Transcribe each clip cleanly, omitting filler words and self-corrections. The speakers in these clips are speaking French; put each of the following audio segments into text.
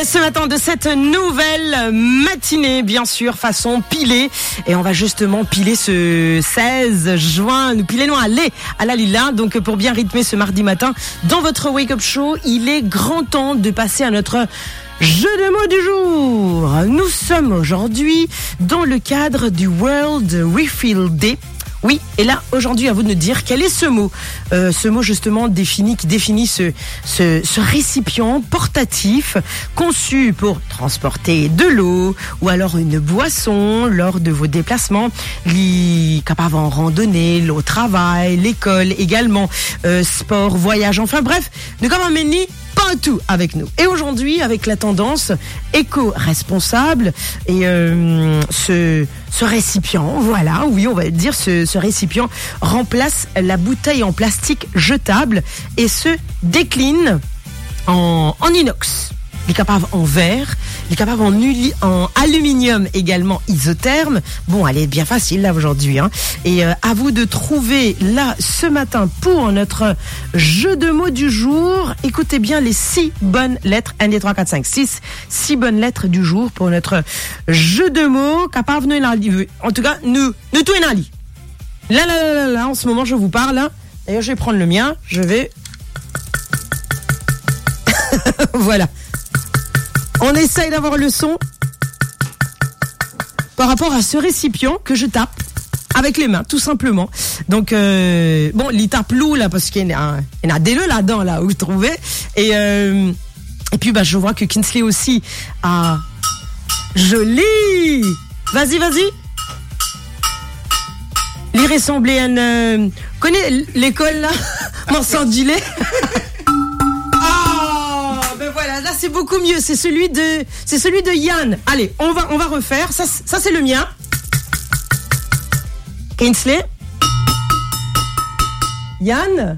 ce matin de cette nouvelle matinée, bien sûr, façon pilée. Et on va justement piler ce 16 juin. Nous pilons à la Lila. Donc, pour bien rythmer ce mardi matin, dans votre Wake Up Show, il est grand temps de passer à notre jeu de mots du jour. Nous sommes aujourd'hui dans le cadre du World Refill Day. Oui, et là, aujourd'hui, à vous de nous dire quel est ce mot. Ce mot, justement, qui définit ce récipient portatif conçu pour transporter de l'eau ou alors une boisson lors de vos déplacements, capable en randonnée, au travail, l'école également, sport, voyage, enfin bref, nous comme un menu tout avec nous. Et aujourd'hui, avec la tendance éco-responsable et ce récipient, voilà, oui, on va dire ce récipient remplace la bouteille en plastique jetable et se décline en inox. Il est capable en verre, il est capable en aluminium également isotherme. Bon, elle est bien facile là aujourd'hui, hein. Et à vous de trouver là ce matin pour notre jeu de mots du jour. Écoutez bien les 6 bonnes lettres. 1, 2, 3, 4, 5, 6 bonnes lettres du jour pour notre jeu de mots. Capable de en tout cas, nous tout est dans lit. Là, en ce moment je vous parle. Hein. D'ailleurs, je vais prendre le mien. Je vais. Voilà. On essaye d'avoir le son par rapport à ce récipient que je tape avec les mains, tout simplement. Donc, bon, il tape l'eau, là, parce qu'il y en a des le là-dedans, là, où vous trouvez. Et puis, je vois que Kinsley aussi a joli. Vas-y. Il ressemblait à un... connais l'école, là? Mensandilé. Voilà, là c'est beaucoup mieux. C'est celui de Yann. Allez, on va refaire. Ça c'est le mien. Kinsley. Yann.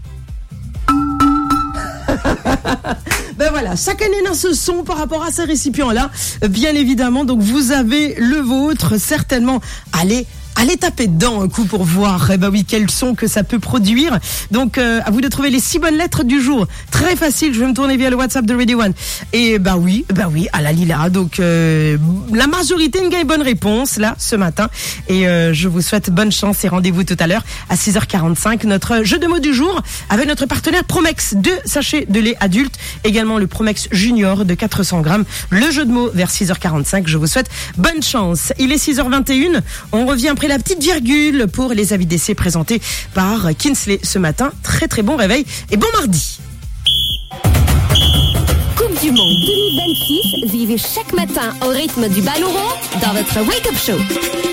Ben voilà, chacun est dans ce son par rapport à ce récipient-là, bien évidemment. Donc vous avez le vôtre, certainement. Allez taper dedans un coup pour voir, oui, quel son que ça peut produire. Donc, à vous de trouver les 6 bonnes lettres du jour. Très facile, je vais me tourner via le WhatsApp de Radio One. Et oui, à la Lila. Donc, la majorité a une bonne réponse, là, ce matin. Et je vous souhaite bonne chance et rendez-vous tout à l'heure à 6h45. Notre jeu de mots du jour avec notre partenaire Promex, 2 sachets de lait adulte. Également le Promex Junior de 400 grammes. Le jeu de mots vers 6h45. Je vous souhaite bonne chance. Il est 6h21. On revient après la petite virgule pour les avis d'essai présentés par Kinsley ce matin. Très très bon réveil et bon mardi. Coupe du Monde 2026, vivez chaque matin au rythme du ballon rond dans votre Wake Up Show.